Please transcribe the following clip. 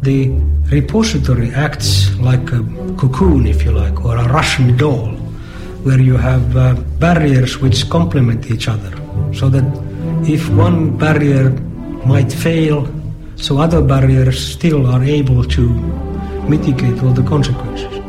the repository acts like a cocoon, if you like, or a Russian doll, where you have barriers which complement each other, so that if one barrier might fail, so other barriers still are able to mitigate all the consequences.